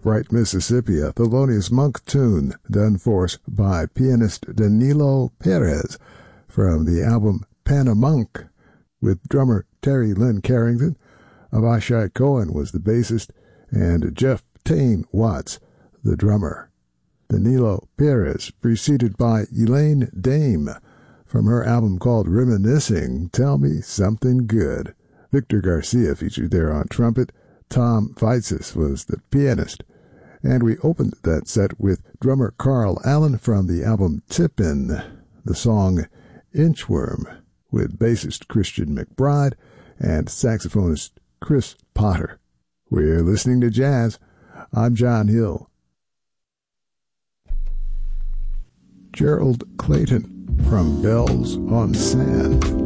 Bright Mississippi, a Thelonious Monk tune done for us by pianist Danilo Perez from the album Panamunk with drummer Terry Lynn Carrington. Avishai Cohen was the bassist and Jeff Tane Watts the drummer. Danilo Perez preceded by Elaine Dame from her album called Reminiscing, Tell Me Something Good. Victor Garcia featured there on trumpet. Tom Vaitzis was the pianist. And we opened that set with drummer Carl Allen from the album Tippin', the song Inchworm, with bassist Christian McBride and saxophonist Chris Potter. We're listening to jazz. I'm John Hill. Gerald Clayton from Bells on Sand.